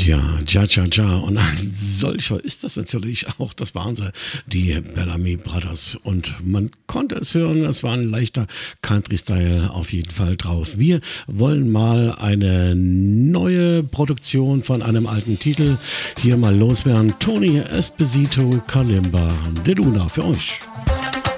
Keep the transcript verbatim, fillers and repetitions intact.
Ja, Ja, Ja, Ja. Und ein solcher ist das natürlich auch. Das waren sie, die Bellamy Brothers. Und man konnte es hören, es war ein leichter Country-Style auf jeden Fall drauf. Wir wollen mal eine neue Produktion von einem alten Titel hier mal loswerden. Tony Esposito Kalimba, De Luna für euch.